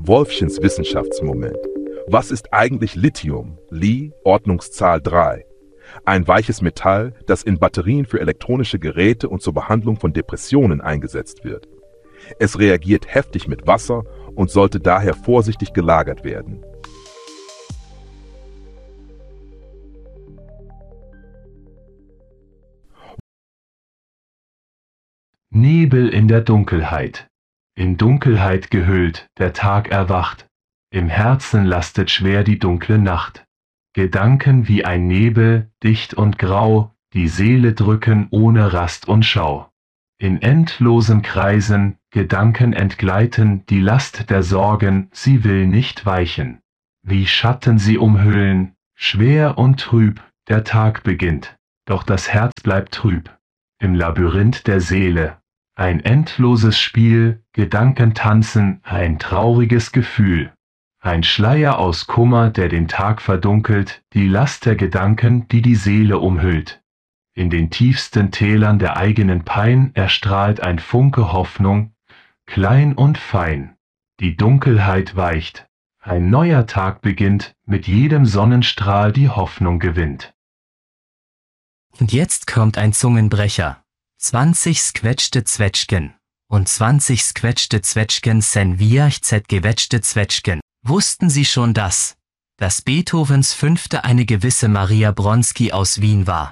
Wolffchens Wissenschaftsmoment. Was ist eigentlich Lithium? Li, Ordnungszahl 3. Ein weiches Metall, das in Batterien für elektronische Geräte und zur Behandlung von Depressionen eingesetzt wird. Es reagiert heftig mit Wasser und sollte daher vorsichtig gelagert werden. Nebel in der Dunkelheit. In Dunkelheit gehüllt, der Tag erwacht. Im Herzen lastet schwer die dunkle Nacht. Gedanken wie ein Nebel, dicht und grau, die Seele drücken ohne Rast und Schau. In endlosen Kreisen, Gedanken entgleiten, die Last der Sorgen, sie will nicht weichen. Wie Schatten sie umhüllen, schwer und trüb, der Tag beginnt, doch das Herz bleibt trüb. Im Labyrinth der Seele, ein endloses Spiel, Gedanken tanzen, ein trauriges Gefühl. Ein Schleier aus Kummer, der den Tag verdunkelt, die Last der Gedanken, die die Seele umhüllt. In den tiefsten Tälern der eigenen Pein erstrahlt ein Funke Hoffnung, klein und fein. Die Dunkelheit weicht, ein neuer Tag beginnt, mit jedem Sonnenstrahl die Hoffnung gewinnt. Und jetzt kommt ein Zungenbrecher. 20 squetschte Zwetschgen. Und 20 squetschte Zwetschgen sen viach gewetschte Zwetschgen. Wussten Sie schon dass Beethovens Fünfte eine gewisse Maria Bronski aus Wien war?